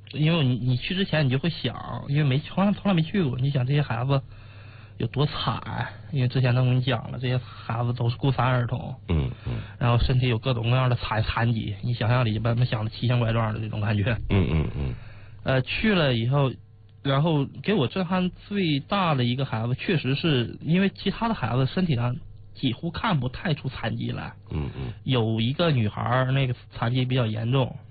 因为你去之前你就会想，因为从来没去过，你想这些孩子有多惨，因为之前都跟你讲了，这些孩子都是孤残儿童，然后身体有各种各样的残疾，你想象里把他们想的奇形怪状的这种感觉，去了以后，然后给我震撼最大的一个孩子，确实是因为其他的孩子身体上几乎看不太出残疾来，有一个女孩那个残疾比较严重，